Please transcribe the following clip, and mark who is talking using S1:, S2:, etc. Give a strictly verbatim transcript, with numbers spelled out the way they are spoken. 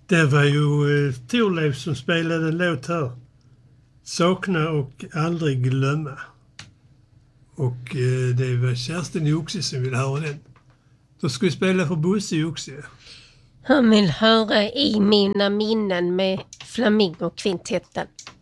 S1: Det var ju eh, Thorleif som spelade en låt här. Sakna och aldrig glömma. Och eh, det var Kerstin Joxie som ville höra den. Då ska vi spela för Bosse Joxie.
S2: Han vill höra I mina minnen med Flamingokvintetten.